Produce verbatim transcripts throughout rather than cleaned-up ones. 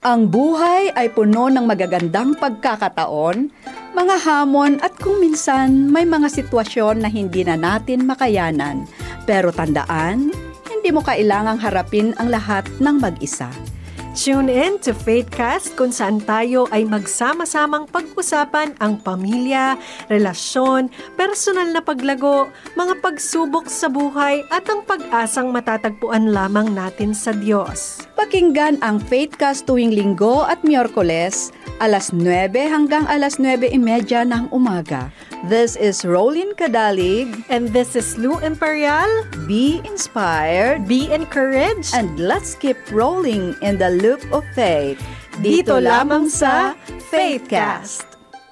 Ang buhay ay puno ng magagandang pagkakataon, mga hamon at kung minsan may mga sitwasyon na hindi na natin makayanan. Pero tandaan, hindi mo kailangang harapin ang lahat ng mag-isa. Tune in to Faithcast kung saan tayo ay magsama-samang pag-usapan ang pamilya, relasyon, personal na paglago, mga pagsubok sa buhay at ang pag-asang matatagpuan lamang natin sa Diyos. Pakinggan ang Faithcast tuwing Linggo at Miyerkules, alas nuwebe hanggang alas nuwebe imedya ng umaga. This is Rolin Cadalig. And this is Lou Imperial. Be inspired. Be encouraged. And let's keep rolling in the loop of faith. Dito lamang sa Faithcast.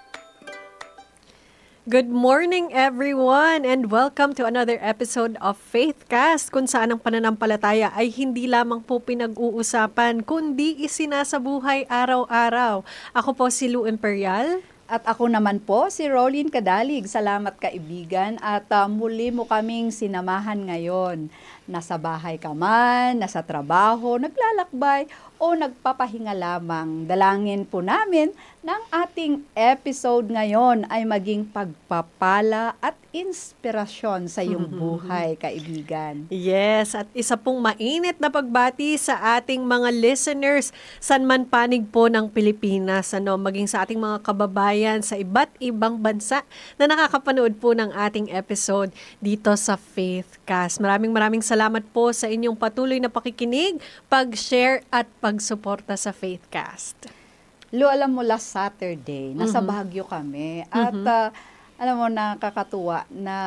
Good morning everyone and welcome to another episode of Faithcast kung saan ang pananampalataya ay hindi lamang po pinag-uusapan kundi isinasabuhay araw-araw. Ako po si Lou Imperial. At ako naman po, si Rolin Cadalig. Salamat kaibigan at uh, muli mo kaming sinamahan ngayon. Nasa bahay ka man, nasa trabaho, naglalakbay o nagpapahinga lamang. Dalangin po namin ng ating episode ngayon ay maging pagpapala at inspirasyon sa iyong buhay, kaibigan. Yes, at isa pong mainit na pagbati sa ating mga listeners san man panig po ng Pilipinas, ano, maging sa ating mga kababayan sa iba't ibang bansa na nakakapanood po ng ating episode dito sa Faithcast. Maraming maraming salamat po sa inyong patuloy na pakikinig, pag-share at pagsuporta sa Faithcast. Lo, alam mo, last Saturday, nasa mm-hmm. Baguio kami at mm-hmm. uh, alam mo, nakakatuwa na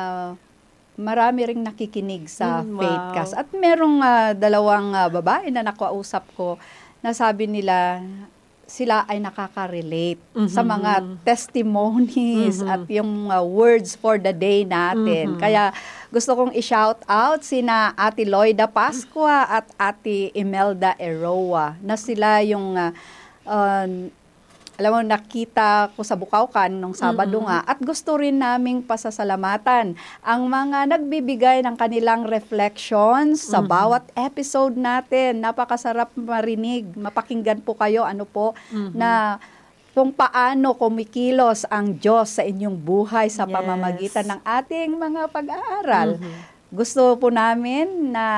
marami ring nakikinig sa mm, Faithcast. Wow. At merong uh, dalawang uh, babae na nakausap ko na sabi nila sila ay nakaka-relate mm-hmm. sa mga testimonies mm-hmm. at yung uh, words for the day natin. Mm-hmm. Kaya gusto kong i-shout out sina Ate Loida Pascua at Ate Imelda Eroa na sila yung uh, uh, alam mo, nakita ko sa Bukawkan nung Sabado mm-hmm. nga at gusto rin naming pasasalamatan ang mga nagbibigay ng kanilang reflections sa mm-hmm. bawat episode natin. Napakasarap marinig, mapakinggan po kayo ano po mm-hmm. na kung paano kumikilos ang Diyos sa inyong buhay sa yes. pamamagitan ng ating mga pag-aaral. Mm-hmm. Gusto po namin na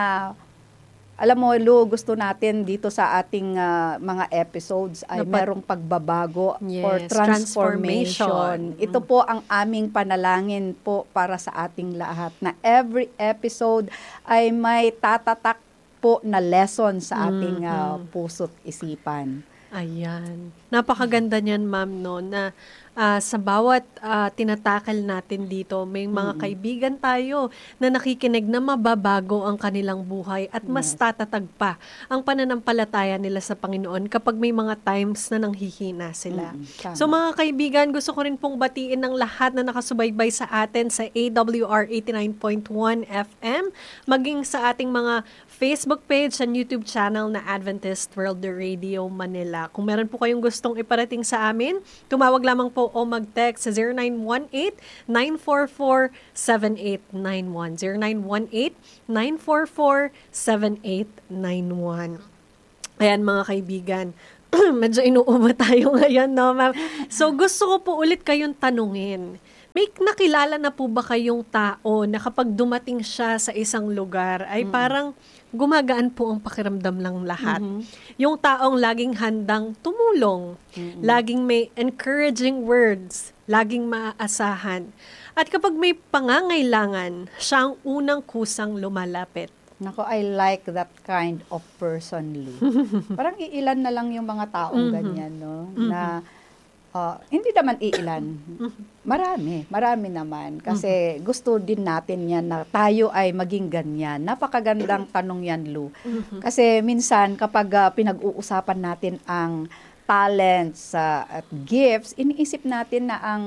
alam mo, Lu, gusto natin dito sa ating uh, mga episodes ay Dapat, merong pagbabago yes, or transformation. transformation. Ito po ang aming panalangin po para sa ating lahat na every episode ay may tatatak po na lesson sa ating uh, puso't isipan. Ayan. Napakaganda niyan, ma'am, no, na Uh, sa bawat uh, tinatakal natin dito, may mga mm-hmm. kaibigan tayo na nakikinig na mababago ang kanilang buhay at mas yes. tatatag pa ang pananampalataya nila sa Panginoon kapag may mga times na nanghihina sila. Mm-hmm. So mga kaibigan, gusto ko rin pong batiin ng lahat na nakasubaybay sa atin sa A W R eighty-nine point one F M, maging sa ating mga Facebook page and YouTube channel na Adventist World Radio Manila. Kung meron po kayong gustong iparating sa amin, tumawag lamang po o mag-text sa zero nine one eight, nine four four, seven eight nine one. zero nine one eight, nine four four, seven eight nine one. Ayan mga kaibigan, medyo inuubo tayo ngayon, no, ma'am? So gusto ko po ulit kayong tanungin. May nakilala na po ba kayong tao na kapag dumating siya sa isang lugar ay mm-hmm. parang gumagaan po ang pakiramdam ng lahat? Mm-hmm. Yung taong laging handang tumulong, mm-hmm. laging may encouraging words, laging maaasahan. At kapag may pangangailangan, siya ang unang kusang lumalapit. Nako, I like that kind of person, Lou. Parang iilan na lang yung mga taong mm-hmm. ganyan, no? Mm-hmm. Na Uh, hindi naman iilan. Marami. Marami naman. Kasi gusto din natin yan na tayo ay maging ganyan. Napakagandang tanong yan, Lu. Kasi minsan kapag uh, pinag-uusapan natin ang talents uh, at gifts, iniisip natin na ang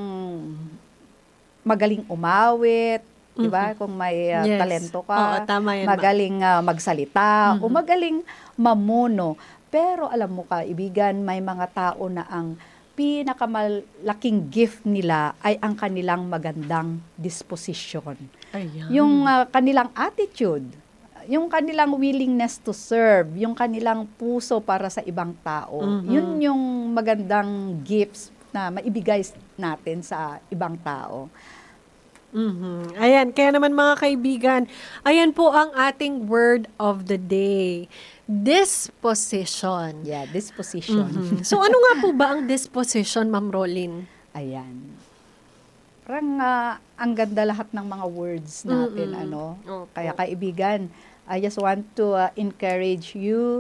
magaling umawit, di ba? Kung may uh, yes. talento ka, Oo, tama yan, magaling uh, magsalita, mm-hmm. o magaling mamuno. Pero alam mo kaibigan, may mga tao na ang pinakamalaking gift nila ay ang kanilang magandang disposition. Ayan. Yung uh, kanilang attitude, yung kanilang willingness to serve, yung kanilang puso para sa ibang tao. Mhm. Yun yung magandang gifts na maibigay natin sa ibang tao. Mhm. Ayan, kaya naman mga kaibigan, ayan po ang ating word of the day. Disposition. Yeah, disposition. Mhm. So ano nga po ba ang disposition, Ma'am Rolin? Ayan. Parang ah, ang ganda lahat ng mga words natin, Mm-mm. ano. Opo. Kaya kaibigan, I just want to ah, encourage you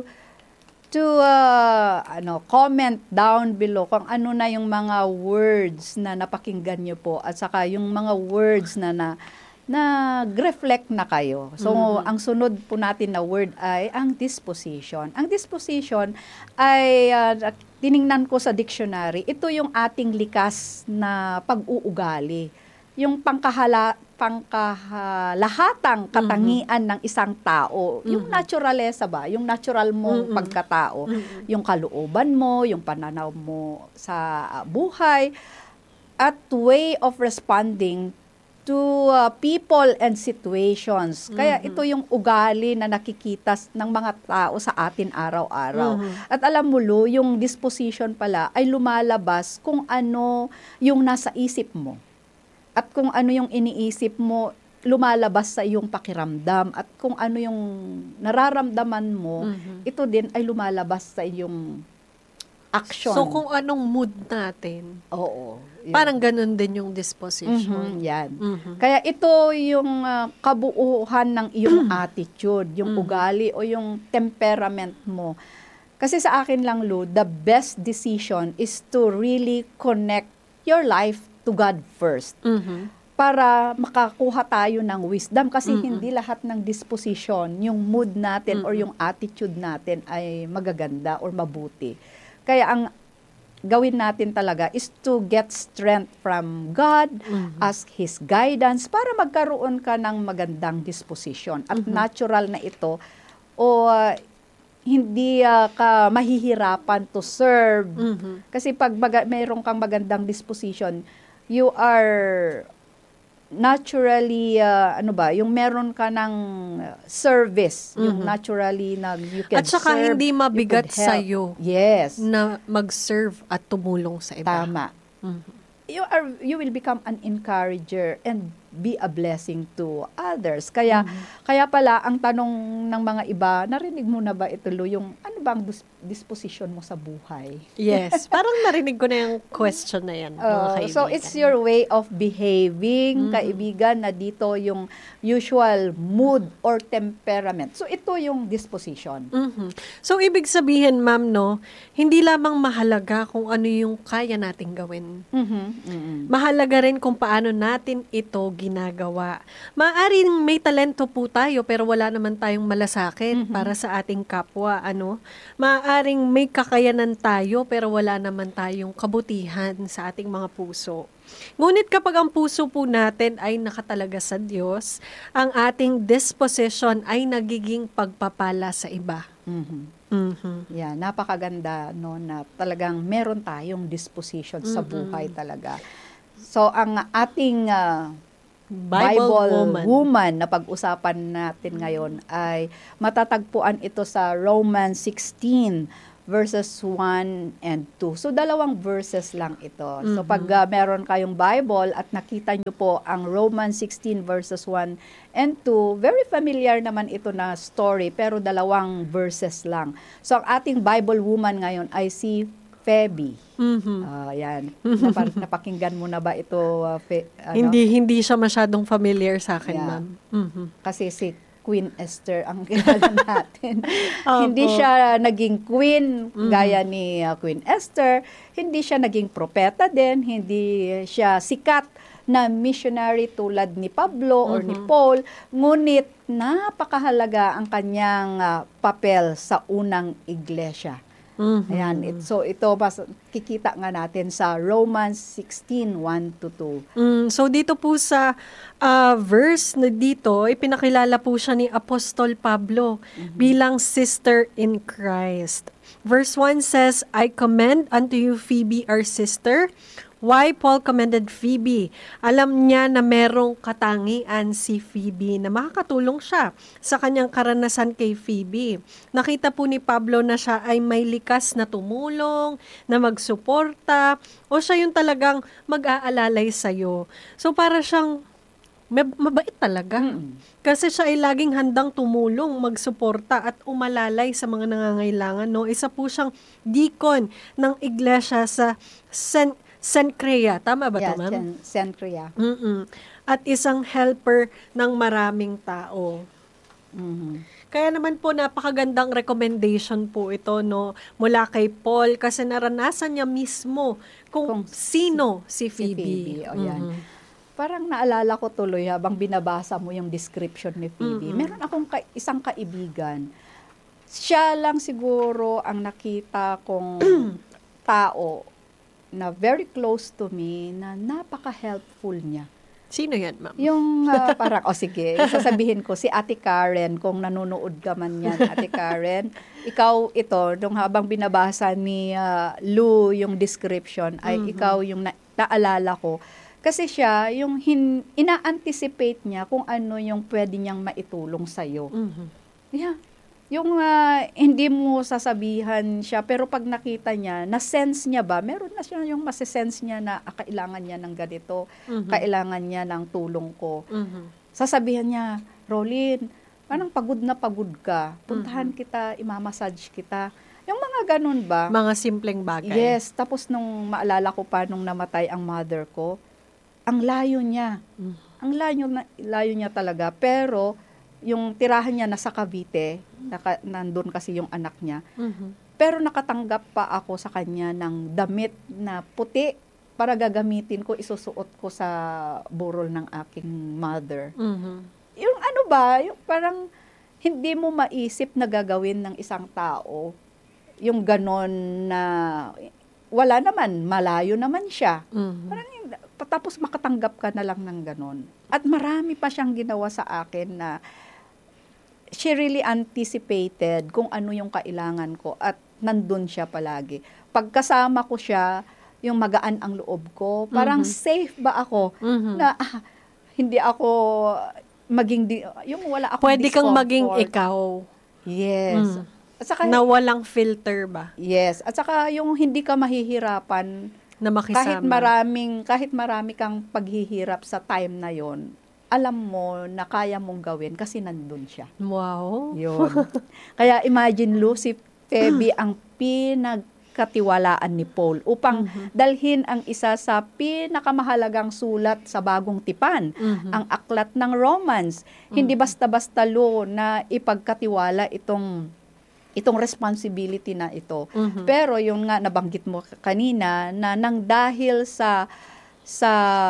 to ah, ano, comment down below kung ano na yung mga words na napakinggan nyo po at saka yung mga words na na nag-reflect na kayo. So, Mhm. ang sunod po natin na word ay ang disposition. Ang disposition ay ah, tiningnan ko sa dictionary, ito yung ating likas na pag-uugali. Yung pangkahala, pangkahalahatang katangian ng isang tao. Yung Mhm. naturalesa ba? Yung natural mong Mm-mm. pagkatao. Mhm. Yung kalooban mo, yung pananaw mo sa ah, buhay, at way of responding to uh, people and situations. Kaya Mhm. ito yung ugali na nakikita s- ng mga tao sa atin araw-araw. Mhm. At alam mo, Lu, yung disposition pala ay lumalabas kung ano yung nasa isip mo. At kung ano yung iniisip mo, lumalabas sa iyong pakiramdam. At kung ano yung nararamdaman mo, Mhm. ito din ay lumalabas sa iyong action. So kung anong mood natin, Oo. yun. parang ganun din yung disposition. Mhm, yan. Mhm. Kaya ito yung ah, kabuuhan ng iyong attitude, yung Mhm. ugali o yung temperament mo. Kasi sa akin lang, Lu, the best decision is to really connect your life to God first. Mhm. Para makakuha tayo ng wisdom. Kasi Mhm. hindi lahat ng disposition, yung mood natin or Mhm. yung attitude natin ay magaganda or mabuti. Kaya ang gawin natin talaga is to get strength from God, Mhm. ask His guidance para magkaroon ka ng magandang disposition. At Mhm. natural na ito o uh, hindi uh, ka mahihirapan to serve. Mhm. Kasi pag baga, mayroon kang magandang disposition, you are naturally, uh, ano ba, yung meron ka ng service, yung Mhm. naturally na you can At saka serve, hindi you mabigat could help. sa'yo Yes, na mag-serve at tumulong sa iba. tama. Mhm. You are you will become an encourager and be a blessing to others. Kaya Mhm. kaya pala ang tanong ng mga iba, narinig mo na ba ito, Lu, yung ano ba ang dis- disposition mo sa buhay? Yes. Parang narinig ko na yung question na yan, mga Oh, kaibigan. so it's your way of behaving, Mhm. kaibigan, na dito yung usual mood or temperament. So ito yung disposition. Mhm. So, ibig sabihin, ma'am, no, hindi lamang mahalaga kung ano yung kaya nating gawin. Mhm, mhm. Mahalaga rin kung paano natin ito ginagawa. Maaring may talento po tayo pero wala naman tayong malasakit Mhm. para sa ating kapwa, ano? Maaring may kakayanan tayo pero wala naman tayong kabutihan sa ating mga puso. Ngunit kapag ang puso po natin ay nakatalaga sa Diyos, ang ating disposition ay nagiging pagpapala sa iba. Mhm. Mhm. Yeah, napakaganda, no, na talagang meron tayong disposition sa Mm-mm. buhay talaga. So ang ating ah, Bible, Bible woman. woman na pag-usapan natin ngayon ay matatagpuan ito sa Romans sixteen verses one and two. So dalawang verses lang ito. So Mhm. pag ah, meron kayong Bible at nakita nyo po ang Romans sixteen verses one and two, very familiar naman ito na story pero dalawang verses lang. So ang ating Bible woman ngayon ay si Phoebe. Mhm. Ah, yan. Napa- napakinggan mo na ba ito, uh, Fe- ano? Hindi hindi siya masyadong familiar sa akin, Yeah. ma'am. Mhm. Kasi si Queen Esther ang kilala natin. Opo. Hindi siya naging queen Mhm. gaya ni uh, Queen Esther. Hindi siya naging propeta din. Hindi siya sikat na missionary tulad ni Pablo or ni Mhm. Paul. Ngunit napakahalaga ang kanyang uh, papel sa unang iglesia. Mhm. Ayan, it, so ito mas kikita nga natin sa Romans sixteen, one to two. Mm, so dito po sa ah, verse na dito, ipinakilala po siya ni Apostol Pablo bilang sister in Christ. Verse one says, I commend unto you Phoebe our sister, Why Paul commended Phoebe? Alam niya na merong katangian si Phoebe na makakatulong siya sa kanyang karanasan kay Phoebe. Nakita po ni Pablo na siya ay may likas na tumulong, na magsuporta, o siya yung talagang mag-aalalay sa'yo. So para siyang mab- mabait talaga. Mm. Kasi siya ay laging handang tumulong, magsuporta at umalalay sa mga nangangailangan. No? Isa po siyang deacon ng iglesia sa San Sancrea. Tama ba Yeah, ito, ma'am? Sen- Sencrea. Mm-mm. At isang helper ng maraming tao. Mhm. Kaya naman po napakagandang recommendation po ito no mula kay Paul kasi naranasan niya mismo kung, Kung sino si Si Phoebe. Phoebe, o yan. Mhm. Parang naalala ko tuloy habang binabasa mo yung description ni Phoebe. Mm-mm. Meron akong ka- isang kaibigan. Siya lang siguro ang nakita kong tao na very close to me na napaka-helpful niya. Sino yan, ma'am? Yung ah, parang, o sige, sasabihin ko, si Ate Karen, kung nanonood ka man yan, Ate Karen, ikaw ito, nung habang binabasa ni ah, Lou yung description, ay Mhm. ikaw yung na- naalala ko. Kasi siya, yung hin- ina-anticipate niya kung ano yung pwede niyang maitulong sa'yo. Mhm. Yeah. Yung ah, hindi mo sasabihan siya, pero pag nakita niya, na-sense niya ba, meron na siya yung masisense niya na ah, kailangan niya ng ganito, Mhm. kailangan niya ng tulong ko. Mhm. Sasabihan niya, Rolyn, parang pagod na pagod ka, puntahan kita, imamassage kita. Yung mga ganun ba? Mga simpleng bagay. Yes, tapos nung maalala ko pa nung namatay ang mother ko, ang layo niya. Mhm. Ang layo, na, layo niya talaga, pero yung tirahan niya nasa Cavite, naka, nandun kasi yung anak niya. Mhm. Pero nakatanggap pa ako sa kanya ng damit na puti para gagamitin ko, isusuot ko sa burol ng aking mother. Mhm. Yung ano ba, yung parang hindi mo maisip na gagawin ng isang tao, yung ganon na wala naman, malayo naman siya. Mhm. Parang tapos makatanggap ka na lang ng ganon. At marami pa siyang ginawa sa akin na she really anticipated kung ano yung kailangan ko at nandun siya palagi. Pagkasama ko siya, yung magaan ang loob ko, parang Mhm. safe ba ako Mhm. na ah, hindi ako maging, di, yung wala akong Pwede kang maging discomfort. ikaw. Yes. Mm. At saka, Na walang filter ba? yes. At saka yung hindi ka mahihirapan Na makisama. kahit maraming, kahit marami kang paghihirap sa time na yon, alam mo na kaya mong gawin kasi nandun siya. Wow. Yun. Kaya imagine, Lou, si Phoebe ang pinagkatiwalaan ni Paul upang Mhm. dalhin ang isa sa pinakamahalagang sulat sa Bagong Tipan, Mhm. ang aklat ng Romans. Hindi basta-basta, Lou, na ipagkatiwala itong itong responsibility na ito. Mhm. Pero yung nga nabanggit mo kanina na nang dahil sa sa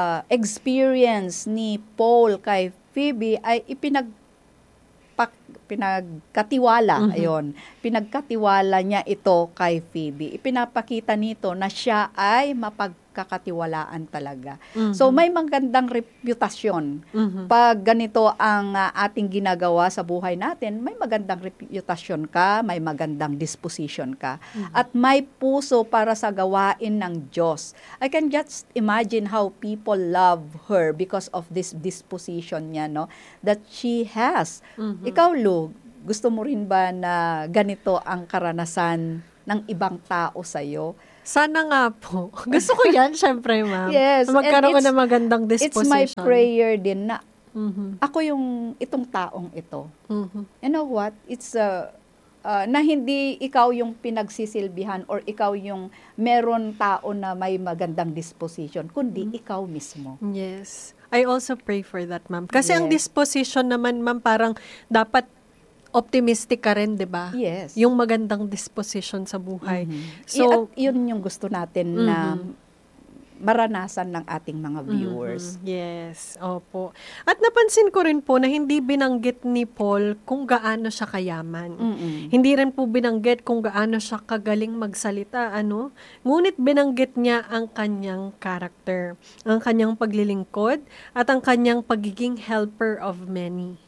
experience ni Paul kay Phoebe ay ipinag pak, pinagkatiwala, Mhm. ayon. Pinagkatiwala niya ito kay Phoebe. Ipinapakita nito na siya ay mapagkakatiwalaan talaga. Mhm. So may magandang reputasyon. Mhm. Pag ganito ang ah, ating ginagawa sa buhay natin, may magandang reputasyon ka, may magandang disposition ka, at may puso para sa gawain ng Diyos. I can just imagine how people love her because of this disposition niya, no, that she has. Mhm. Ikaw, Lu, gusto mo rin ba na ganito ang karanasan ng ibang tao sa'yo? Sana nga po. Gusto ko yan, syempre, ma'am. Yes, and Magkaroon it's- ng magandang It's disposition. my prayer din na Mhm. ako yung itong taong ito. Mhm. You know what? It's uh, uh, na hindi ikaw yung pinagsisilbihan or ikaw yung meron tao na may magandang disposition, kundi ikaw mismo. Yes. I also pray for that, ma'am. Kasi ang Yes. disposition naman, ma'am, parang dapat optimistic ka rin, di ba? Yes. Yung magandang disposition sa buhay. Mhm. So, I- at yun yung gusto natin na Mhm. maranasan ng ating mga viewers. Mhm. Yes, opo. At napansin ko rin po na hindi binanggit ni Paul kung gaano siya kayaman. Mm-mm. Hindi rin po binanggit kung gaano siya kagaling magsalita, ano? Ngunit binanggit niya ang kanyang character, ang kanyang paglilingkod, at ang kanyang pagiging helper of many.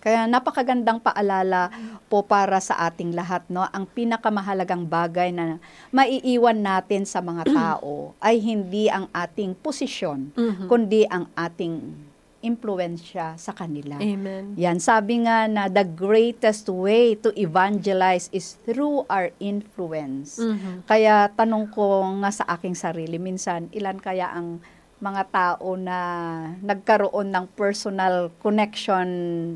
Kaya napakagandang paalala po para sa ating lahat, no? Ang pinakamahalagang bagay na maiiwan natin sa mga tao ay hindi ang ating posisyon, Mhm. kundi ang ating impluwensya sa kanila. Amen. Yan, sabi nga na the greatest way to evangelize is through our influence. Mhm. Kaya tanong ko nga sa aking sarili, minsan, ilan kaya ang mga tao na nagkaroon ng personal connection,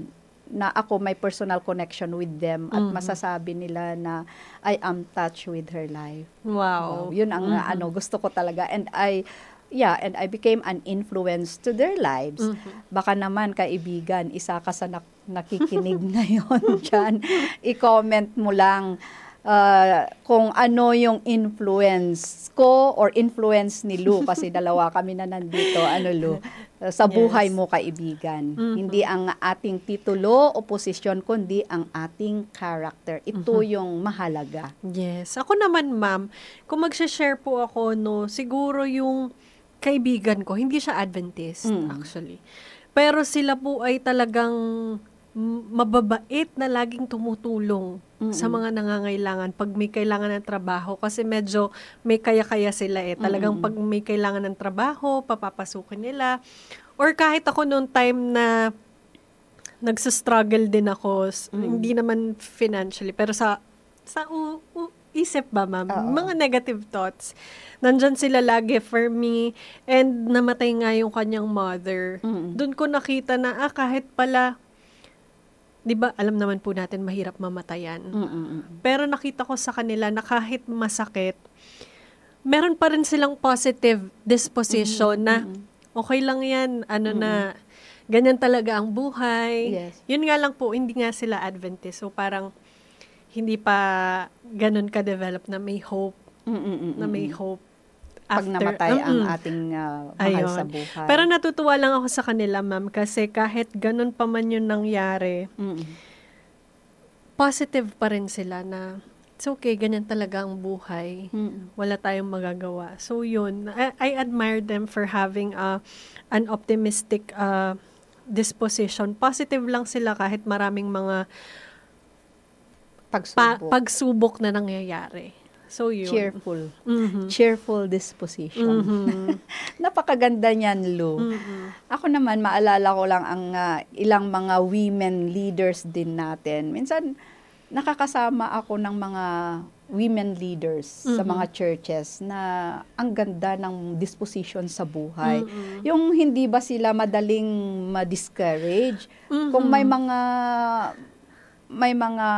na ako may personal connection with them at Mhm. masasabi nila na I am touched with her life. Wow. Wow, yun ang Mhm. ano gusto ko talaga, and I yeah, and I became an influence to their lives. Mhm. Baka naman, kaibigan, isa ka sa nak- nakikinig ngayon dyan, i-comment mo lang uh, kung ano yung influence ko or influence ni Lou, kasi dalawa kami na nandito, ano Lou, uh, sa buhay Yes. mo, kaibigan. Mhm. Hindi ang ating titulo o posisyon, kundi ang ating character. Ito yung mahalaga. Yes. Ako naman, ma'am, kung magsha-share po ako, no, siguro yung kaibigan ko, hindi siya Adventist, Mm. actually. Pero sila po ay talagang mm, mababait na laging tumutulong Mm-mm. sa mga nangangailangan pag may kailangan ng trabaho. Kasi medyo may kaya-kaya sila eh. Talagang Mm-mm. pag may kailangan ng trabaho, papapasukin nila. Or kahit ako noong time na nagsastruggle din ako, s- Mm. hindi naman financially, pero sa sa u- u- isip ba, ma'am? Oo. Mga negative thoughts. Nandyan sila lagi for me. And namatay nga yung kanyang mother. Mm. Doon ko nakita na, ah, kahit pala, di ba, alam naman po natin, mahirap mamatayan. Mm-mm. Pero nakita ko sa kanila na kahit masakit, meron pa rin silang positive disposition na, okay lang yan, ano na, ganyan talaga ang buhay. Yes. Yun nga lang po, hindi nga sila Adventist. So parang, hindi pa ganun ka-develop na may hope, Mm-mm. na may hope Pag after. namatay ang Mm-mm. ating uh, mahal Ayun. sa buhay. Pero natutuwa lang ako sa kanila, ma'am, kasi kahit ganun pa man yun nangyari, Mm-mm. positive pa rin sila na, it's okay, ganyan talaga ang buhay. Mm-mm. Wala tayong magagawa. So yun, I, I admire them for having a, an optimistic uh, disposition. Positive lang sila kahit maraming mga pa- Pagsubok. pagsubok na nangyayari. So yun. Cheerful. Mhm. Cheerful disposition. Mhm. Napakaganda niyan, Lou. Mhm. Ako naman, maalala ko lang ang ah, ilang mga women leaders din natin. Minsan, nakakasama ako ng mga women leaders sa Mhm. mga churches na ang ganda ng disposition sa buhay. Mhm. Yung hindi ba sila madaling ma-discourage? Mhm. Kung may mga may mga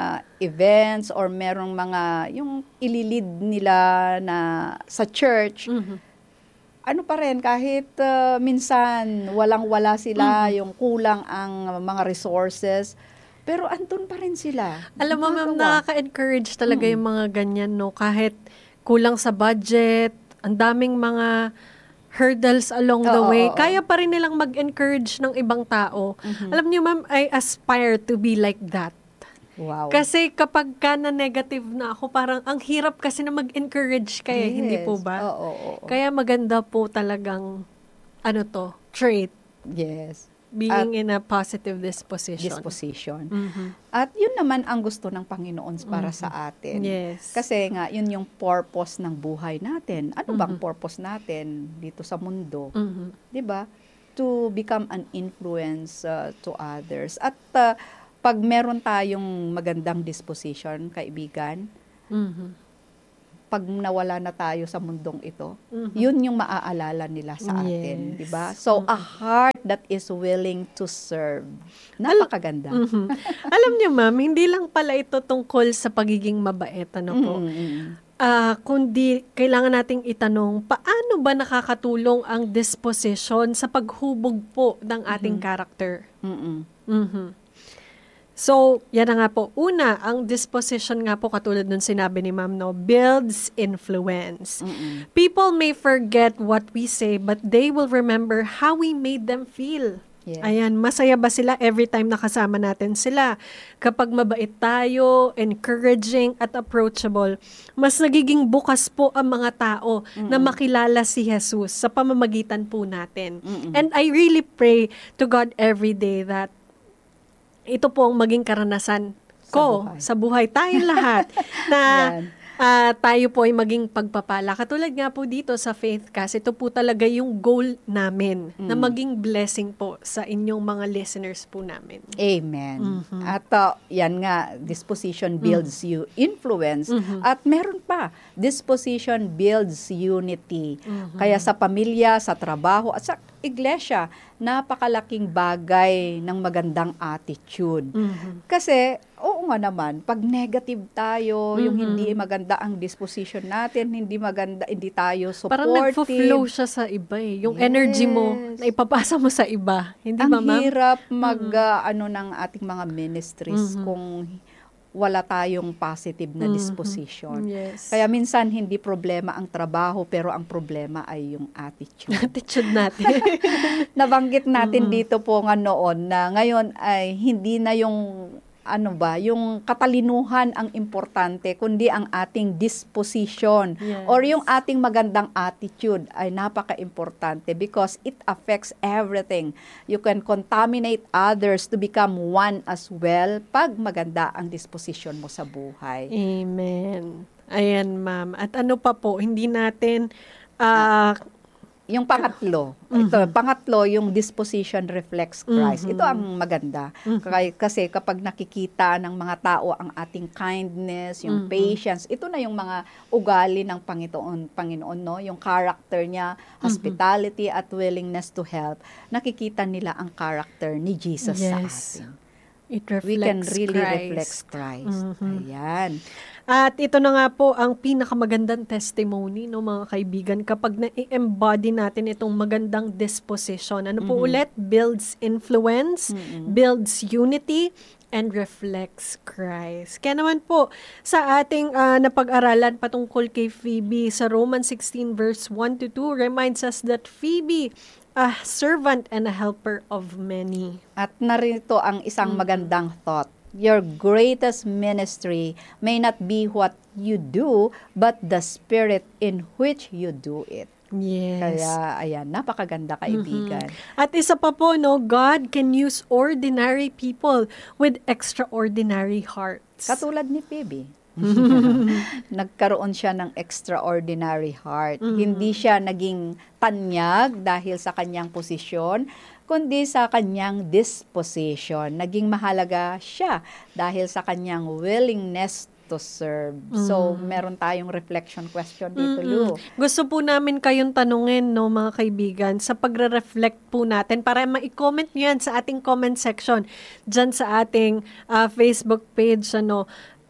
events or merong mga yung ililid nila na sa church, Mhm. ano pa rin, kahit uh, minsan walang-wala sila, yung kulang ang mga resources, pero andun pa rin sila. Alam mo, ma'am, Gumagawa. nakaka-encourage talaga Mm. yung mga ganyan, no? Kahit kulang sa budget, ang daming mga hurdles along the Oo, way, oo, oo. kaya pa rin nilang mag-encourage ng ibang tao. Mhm. Alam niyo, ma'am, I aspire to be like that. Wow. Kasi kapag ka na negative na ako, parang ang hirap kasi na mag-encourage kaya, hindi po Yes. ba? Oo, oo, oo. Kaya maganda po talagang, ano to, trait, Yes. being in a positive disposition. Disposition. Mhm. At yun naman ang gusto ng Panginoon para sa atin. Yes. Kasi nga, yun yung purpose ng buhay natin. Ano bang Mhm. purpose natin dito sa mundo? Mhm. 'Di ba? To become an influence uh, to others. At uh, pag meron tayong magandang disposition, kaibigan, Mhm. pag nawala na tayo sa mundong ito, Mhm. yun yung maaalala nila sa atin, Yes. 'di ba? So a heart that is willing to serve. Napakaganda. Mhm. Alam niyo, ma'am, hindi lang pala ito tungkol sa pagiging mabait, ano po. Mm, mm, mm. Ah, kundi kailangan nating itanong, paano ba nakakatulong ang disposition sa paghubog po ng ating character? Mm-mm. Mhm. So, yan na nga po. Una, ang disposition nga po, katulad nung sinabi ni ma'am, no, builds influence. Mm-mm. People may forget what we say, but they will remember how we made them feel. Yes. Ayan, masaya ba sila every time nakasama natin sila? Kapag mabait tayo, encouraging at approachable, mas nagiging bukas po ang mga tao na makilala si Jesus sa pamamagitan po natin. Mm-mm. And I really pray to God every day that ito po ang maging karanasan ko buhay. sa buhay, tayong lahat, na Yan. ah, tayo po ay maging pagpapala. Katulad nga po dito sa Faithcast, ito po talaga yung goal namin, na maging blessing po sa inyong mga listeners po namin. Amen. At uh, yan nga, disposition builds you influence. At meron pa, disposition builds unity. Kaya sa pamilya, sa trabaho, at sa iglesia, napakalaking bagay ng magandang attitude. Kasi, oo nga naman, pag negative tayo, yung hindi maganda ang disposition natin, hindi maganda, hindi tayo supportive. Parang nagfo-flow siya sa iba eh. Yung Yes. energy mo, na ipapasa mo sa iba. Hindi ang ba, ma'am? hirap mag, uh, ano, ng ating mga ministries kung wala tayong positive na disposition. Yes. Kaya minsan hindi problema ang trabaho, pero ang problema ay yung attitude. Attitude natin. Nabanggit natin dito po nga noon na ngayon ay hindi na yung ano ba, yung katalinuhan ang importante, kundi ang ating disposition Yes. or yung ating magandang attitude ay napaka-importante because it affects everything. You can contaminate others to become one as well pag maganda ang disposition mo sa buhay. Amen. Ayan, ma'am. At ano pa po, hindi natin ah, Yung pangatlo, ito, pangatlo, yung disposition reflects Christ. Ito ang maganda. Kaya- Kasi kapag nakikita ng mga tao ang ating kindness, yung patience, ito na yung mga ugali ng Panginoon, Panginoon, no? Yung character niya, hospitality at willingness to help. Nakikita nila ang character ni Jesus sa Yes. atin. it reflects We can really Christ. reflect Christ. Ayan. At ito na nga po ang pinakamagandang testimony, no, mga kaibigan, kapag na-embody natin itong magandang disposition. Ano po ulit? Builds influence, builds unity, and reflects Christ. Kaya naman po, sa ating ah, napag-aralan patungkol kay Phoebe, sa Romans sixteen verse one to two, reminds us that Phoebe, a servant and a helper of many. At narito ang isang magandang thought. Your greatest ministry may not be what you do, but the spirit in which you do it. Yes. Kaya, ayan, napakaganda kaibigan. At isa pa po, no, God can use ordinary people with extraordinary hearts. Katulad ni Phoebe. Nagkaroon siya ng extraordinary heart. Hindi siya naging tanyag dahil sa kanyang posisyon, kundi sa kanyang disposition. Naging mahalaga siya dahil sa kanyang willingness to serve. So, meron tayong reflection question dito, Lu. Gusto po namin kayong tanungin, no, mga kaibigan, sa pagre-reflect po natin, para ma-comment nyo yan sa ating comment section, dyan sa ating ah, Facebook page, ano,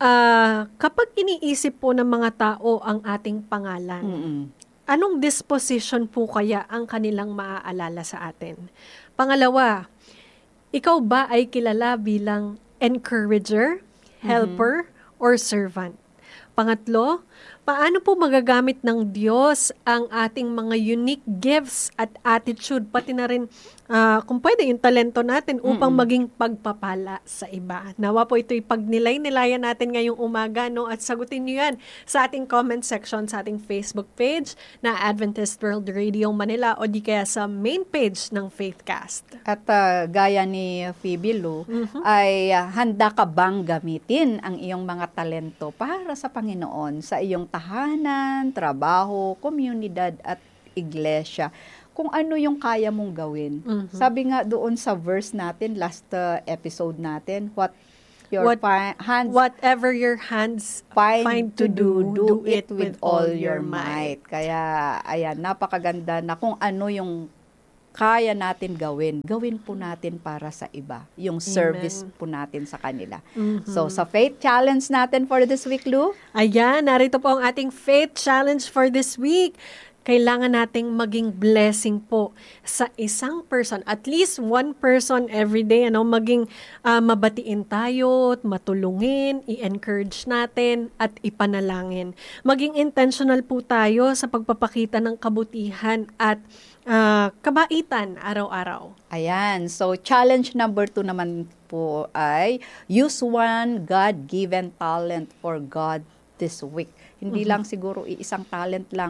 ah, kapag iniisip po ng mga tao ang ating pangalan, Mm-mm. anong disposition po kaya ang kanilang maaalala sa atin? Pangalawa, ikaw ba ay kilala bilang encourager, helper, or servant? Pangatlo, paano po magagamit ng Diyos ang ating mga unique gifts at attitude, pati na rin, ah, kung pwede, yung talento natin upang maging pagpapala sa iba? Nawa po ito'y pagnilay-nilayan natin ngayong umaga, no? At sagutin niyo yan sa ating comment section sa ating Facebook page na Adventist World Radio Manila o di kaya sa main page ng Faithcast. At ah, gaya ni Phoebe, Lu, ay ah, handa ka bang gamitin ang iyong mga talento para sa Panginoon, sa iyong tahanan, trabaho, komunidad at iglesia? Kung ano yung kaya mong gawin. Sabi nga doon sa verse natin, last uh, episode natin, what your What- fi- hands Whatever your hands find, find to do, do it with all your might. Kaya, ayan, napakaganda na kung ano yung kaya natin gawin, gawin po natin para sa iba. Yung service po natin sa kanila. So, sa faith challenge natin for this week, Lu, Ayan, narito po ang ating faith challenge for this week. Kailangan nating maging blessing po sa isang person, at least one person every day, ano, maging ah, mabatiin tayo, matulungin, i-encourage natin, at ipanalangin. Maging intentional po tayo sa pagpapakita ng kabutihan at ah, kabaitan araw-araw. ayan. So, challenge number two naman po ay use one God-given talent for God this week. Hindi lang siguro iisang talent lang.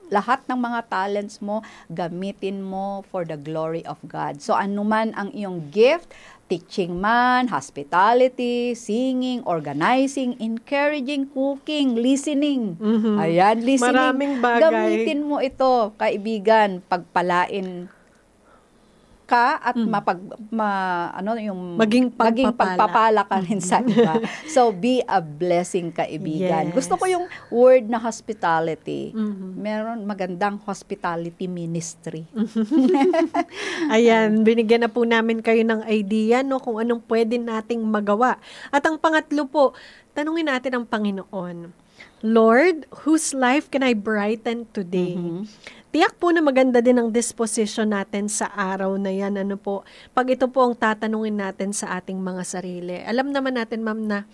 lahat ng mga talents mo, gamitin mo for the glory of God. So anuman ang iyong gift, teaching man, hospitality, singing, organizing, encouraging, cooking, listening. Mhm. Ayan, listening. Maraming bagay. Gamitin mo ito, kaibigan, pagpalain ka at Mm. mapag ma, ano yung Maging maging pagpapala. pagpapala ka rin sa iba. So be a blessing, kaibigan. Yes. Gusto ko yung word na hospitality. Mhm. Meron magandang hospitality ministry. Ayan, binigyan na po namin kayo ng idea, no, kung anong pwede nating magawa. At ang pangatlo po, tanungin natin ang Panginoon, Lord, whose life can I brighten today? Mhm. Tiyak po na maganda din ang disposition natin sa araw na yan. Ano po, pag ito po ang tatanungin natin sa ating mga sarili. Alam naman natin, ma'am, na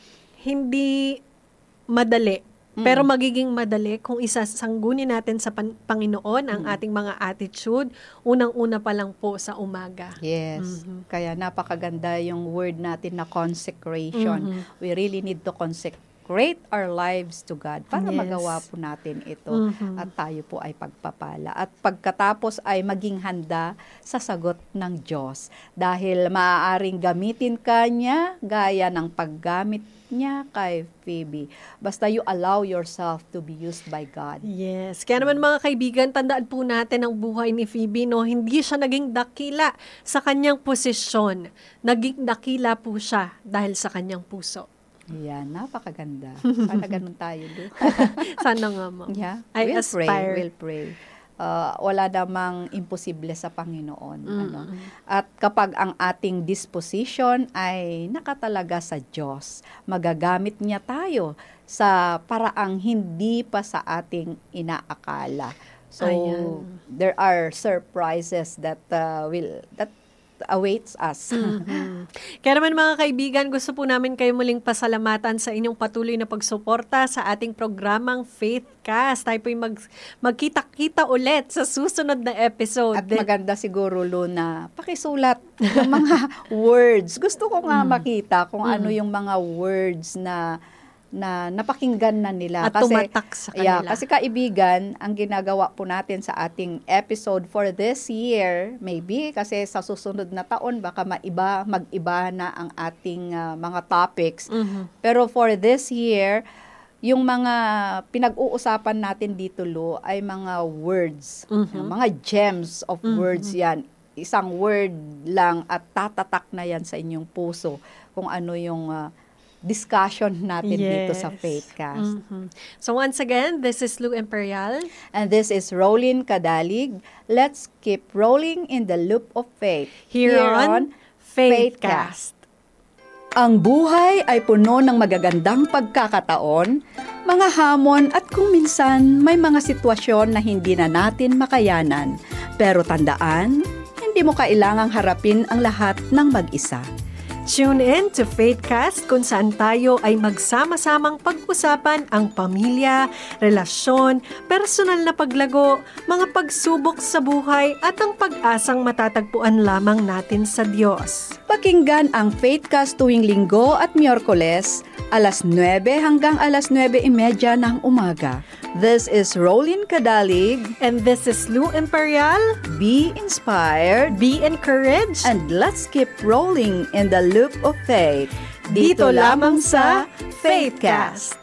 hindi madali. Mm. Pero magiging madali kung isasanggunin natin sa pan- Panginoon ang ating mga attitude, unang-una pa lang po sa umaga. Yes. Mhm. Kaya napakaganda yung word natin na consecration. Mhm. We really need to consecrate our lives to God para Yes. magawa po natin ito Mhm. at tayo po ay pagpapala. At pagkatapos ay maging handa sa sagot ng Diyos dahil maaaring gamitin ka niya gaya ng paggamit niya kay Phoebe. Basta you allow yourself to be used by God. Yes. Kaya naman mga kaibigan, tandaan po natin ang buhay ni Phoebe, no? Hindi siya naging dakila sa kanyang posisyon. Naging dakila po siya dahil sa kanyang puso. Yan, napakaganda. Sana ganun tayo. Di? Sana nga, ma'am. Yeah, I we'll aspire. pray, we'll pray. Uh, wala namang imposible sa Panginoon. Ano? At kapag ang ating disposition ay nakatalaga sa Diyos, magagamit niya tayo sa paraang hindi pa sa ating inaakala. So, Ayan. there are surprises that uh, will that awaits us. Mhm. Kaya naman mga kaibigan, gusto po namin kayo muling pasalamatan sa inyong patuloy na pagsuporta sa ating programang Faithcast. Tayo po'y mag, magkita-kita ulit sa susunod na episode. At maganda siguro, Luna, pakisulat yung mga words. Gusto ko nga makita kung ano yung mga words na na napakinggan na nila. At tumatak sa Yeah, kanila. kasi kaibigan, ang ginagawa po natin sa ating episode for this year, maybe kasi sa susunod na taon, baka maiba, mag-iba na ang ating uh, mga topics. Mhm. Pero for this year, yung mga pinag-uusapan natin dito, Lo, ay mga words, Mhm. mga gems of Mhm. words yan. Isang word lang at tatatak na yan sa inyong puso kung ano yung uh, discussion natin dito sa Yes. Faithcast. Mhm. So once again, this is Lou Imperial. And this is Rolin Kadalig. Let's keep rolling in the loop of faith. Here, on Faithcast. Ang buhay ay puno ng magagandang pagkakataon, mga hamon at kung minsan may mga sitwasyon na hindi na natin makayanan. Pero tandaan, hindi mo kailangang harapin ang lahat ng mag-isa. Tune in to Faithcast kung saan tayo ay magsama-samang pag-usapan ang pamilya, relasyon, personal na paglago, mga pagsubok sa buhay at ang pag-asang matatagpuan lamang natin sa Diyos. Pakinggan ang Faithcast tuwing Linggo at Miyerkules, alas nuwebe hanggang alas nuwebe imedya ng umaga. This is Rolin Kadalig. And this is Lou Imperial. Be inspired Be encouraged. and let's keep rolling in the loop of faith. Dito lamang sa Faithcast.